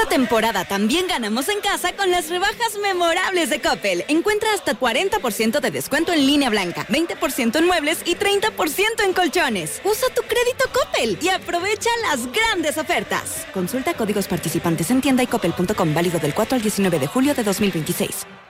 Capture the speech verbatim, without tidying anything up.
Esta temporada también ganamos en casa con las rebajas memorables de Coppel. Encuentra hasta cuarenta por ciento de descuento en línea blanca, veinte por ciento en muebles y treinta por ciento en colchones. Usa tu crédito Coppel y aprovecha las grandes ofertas. Consulta códigos participantes en tienda y coppel punto com, válido del cuatro al diecinueve de julio de dos mil veintiséis.